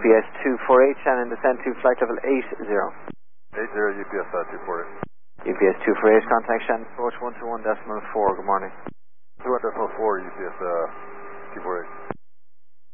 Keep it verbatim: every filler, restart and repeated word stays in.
P S two four eight, Shannon, descend to flight level eight zero. eight zero, U P S uh, two four eight. U P S two four eight, contact Shannon, approach one two one decimal four, good morning. two one decimal four, U P S uh, two four eight.